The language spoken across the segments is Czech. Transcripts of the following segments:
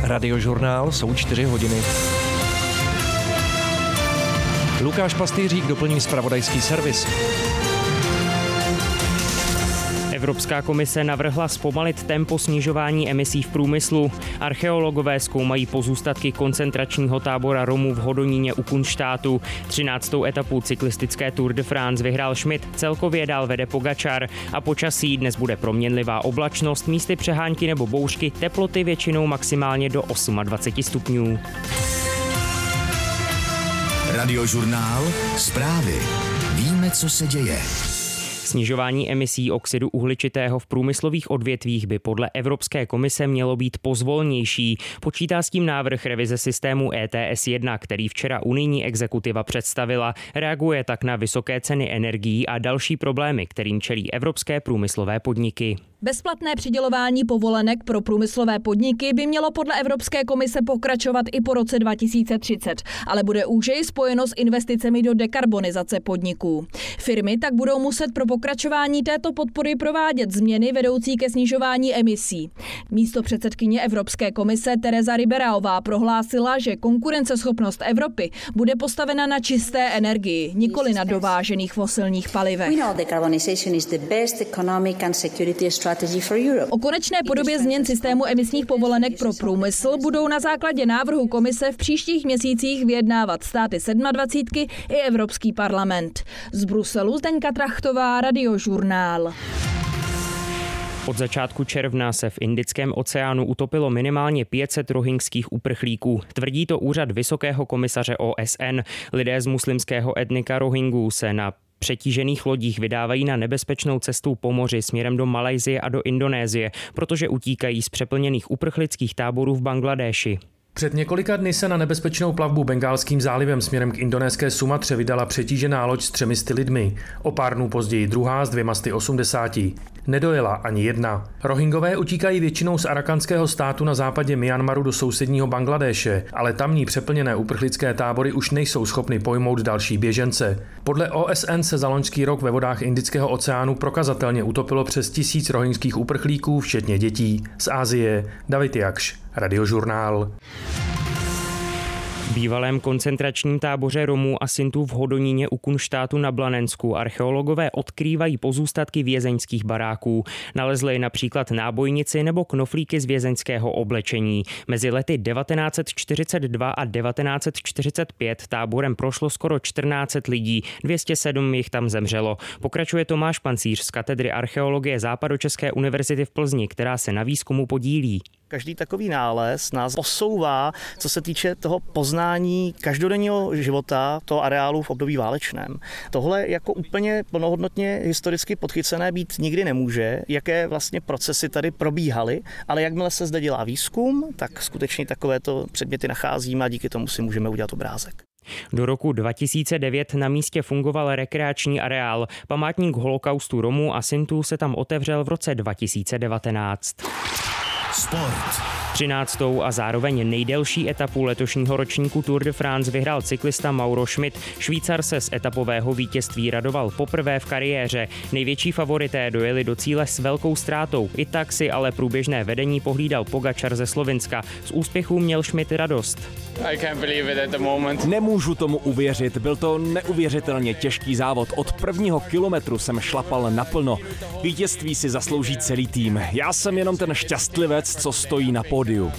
Radiožurnál, jsou 4 hodiny. Lukáš Pastýřík doplní zpravodajský servis. Evropská komise navrhla zpomalit tempo snižování emisí v průmyslu. Archeologové zkoumají pozůstatky koncentračního tábora Romů v Hodoníně u Kunštátu. 13. etapu cyklistické Tour de France vyhrál Schmidt, celkově dál vede Pogačar. A počasí dnes bude proměnlivá oblačnost, místy přehánky nebo bouřky, teploty většinou maximálně do 28 stupňů. Radiožurnál, zprávy. Víme, co se děje. Snižování emisí oxidu uhličitého v průmyslových odvětvích by podle Evropské komise mělo být pozvolnější. Počítá s tím návrh revize systému ETS 1, který včera unijní exekutiva představila. Reaguje tak na vysoké ceny energií a další problémy, kterým čelí evropské průmyslové podniky. Bezplatné přidělování povolenek pro průmyslové podniky by mělo podle Evropské komise pokračovat i po roce 2030, ale bude úžeji spojeno s investicemi do dekarbonizace podniků. Firmy tak budou muset pro pokračování této podpory provádět změny vedoucí ke snižování emisí. Místopředsedkyně Evropské komise Teresa Ribeiraová prohlásila, že konkurenceschopnost Evropy bude postavena na čisté energii, nikoli na dovážených fosilních palivech. O konečné podobě změn systému emisních povolenek pro průmysl budou na základě návrhu komise v příštích měsících vyjednávat státy 27 i Evropský parlament. Z Bruselu Zdeňka Trachtová, Radiožurnál. Od začátku června se v Indickém oceánu utopilo minimálně 500 rohingských uprchlíků. Tvrdí to úřad Vysokého komisaře OSN. Lidé z muslimského etnika Rohingů se na přetížených lodích vydávají na nebezpečnou cestu po moři směrem do Malajsie a do Indonésie, protože utíkají z přeplněných uprchlických táborů v Bangladéši. Před několika dny se na nebezpečnou plavbu Bengálským zálivem směrem k indonéské Sumatře vydala přetížená loď s 300 lidmi. O pár dnů později druhá s 280. Nedojela ani jedna. Rohingové utíkají většinou z arakanského státu na západě Myanmaru do sousedního Bangladéše, ale tamní přeplněné uprchlické tábory už nejsou schopny pojmout další běžence. Podle OSN se za loňský rok ve vodách Indického oceánu prokazatelně utopilo přes 1000 rohingských uprchlíků, včetně dětí. Z Asie David Jakš, Radiožurnál. V bývalém koncentračním táboře Romů a Sintů v Hodoníně u Kunštátu na Blanensku archeologové odkrývají pozůstatky vězeňských baráků. Nalezli například nábojnici nebo knoflíky z vězeňského oblečení. Mezi lety 1942 a 1945 táborem prošlo skoro 1400 lidí, 207 jich tam zemřelo. Pokračuje Tomáš Pancíř z katedry archeologie Západočeské univerzity v Plzni, která se na výzkumu podílí. Každý takový nález nás posouvá, co se týče toho poznání každodenního života toho areálu v období válečném. Tohle jako úplně plnohodnotně historicky podchycené být nikdy nemůže, jaké vlastně procesy tady probíhaly, ale jakmile se zde dělá výzkum, tak skutečně takovéto předměty nacházíme a díky tomu si můžeme udělat obrázek. Do roku 2009 na místě fungoval rekreační areál. Památník holokaustu Romů a Sintů se tam otevřel v roce 2019. Sport. 13. a zároveň nejdelší etapu letošního ročníku Tour de France vyhrál cyklista Mauro Schmidt. Švýcar se z etapového vítězství radoval poprvé v kariéře. Největší favorité dojeli do cíle s velkou ztrátou. I tak si ale průběžné vedení pohlídal Pogačar ze Slovinska. Z úspěchů měl Schmidt radost. Nemůžu tomu uvěřit, byl to neuvěřitelně těžký závod. Od prvního kilometru jsem šlapal naplno. Vítězství si zaslouží celý tým. Já jsem jenom ten šťastlivec, co stojí na pódiu.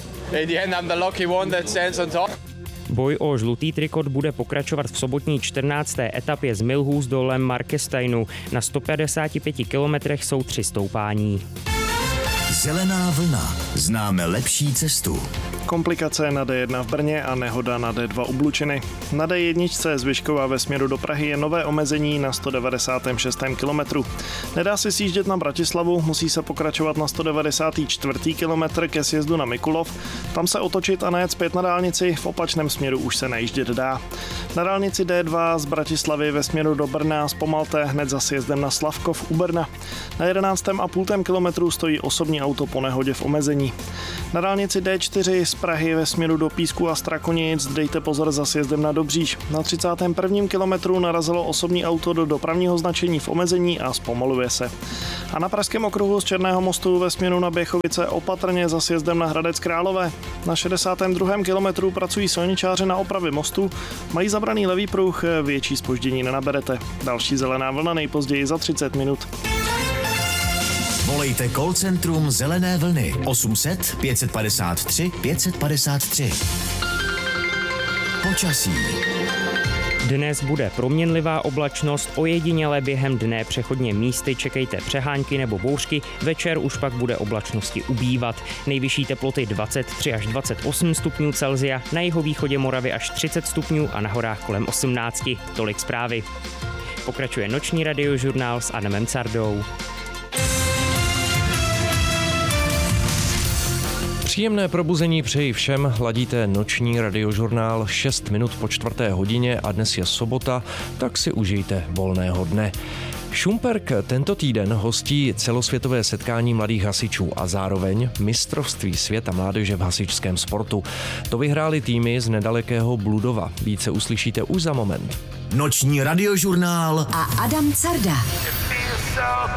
Boj o žlutý trikot bude pokračovat v sobotní 14. etapě z Milhouse do Lem Markesteinu. Na 155 kilometrech jsou 3 stoupání. Zelená vlna. Známe lepší cestu. Komplikace na D1 v Brně a nehoda na D2 u Blučiny. Na D1 z Vyškova ve směru do Prahy je nové omezení na 196. kilometru. Nedá se sjíždět na Bratislavu, musí se pokračovat na 194. kilometr ke sjezdu na Mikulov. Tam se otočit a najet zpět na dálnici, v opačném směru už se najíždět dá. Na dálnici D2 z Bratislavy ve směru do Brna zpomalte hned za sjezdem na Slavkov u Brna. Na 11,5 kilometru stojí osobní auto po nehodě v omezení. Na dálnici D4 z Prahy ve směru do Písku a Strakonic dejte pozor za sjezdem na Dobříž. Na 31. kilometru narazilo osobní auto do dopravního značení v omezení a zpomaluje se. A na pražském okruhu z Černého mostu ve směru na Běchovice opatrně za sjezdem na Hradec Králové. Na 62. kilometru pracují silničáři na opravě mostu, mají zabraný levý pruh, větší zpoždění nenaberete. Další zelená vlna nejpozději za 30 minut. Volejte call centrum Zelené vlny 800 553 553. Počasí. Dnes bude proměnlivá oblačnost, ojediněle během dne přechodně místy čekejte přehánky nebo bouřky, večer už pak bude oblačnosti ubývat. Nejvyšší teploty 23 až 28 stupňů Celsia, na jihovýchodě Moravy až 30 stupňů a na horách kolem 18. Tolik zprávy. Pokračuje noční radiožurnál s Adamem Cardou. Příjemné probuzení přeji všem, hladíte noční radiožurnál 6 minut po 4. hodině a dnes je sobota, tak si užijte volného dne. Šumperk tento týden hostí celosvětové setkání mladých hasičů a zároveň mistrovství světa mládeže v hasičském sportu. To vyhrály týmy z nedalekého Bludova. Více uslyšíte už za moment. Noční radiožurnál a Adam Carda.